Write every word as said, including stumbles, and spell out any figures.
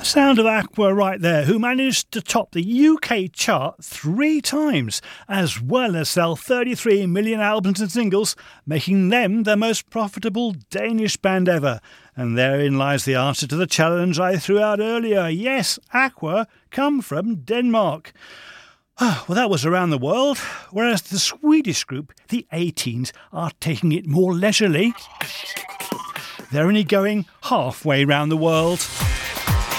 Sound of Aqua right there, who managed to top the U K chart three times, as well as sell thirty-three million albums and singles, making them the most profitable Danish band ever. And therein lies the answer to the challenge I threw out earlier. Yes, Aqua come from Denmark. Oh, well, that was around the world, whereas the Swedish group, the A-Teens, are taking it more leisurely. They're only going halfway round the world.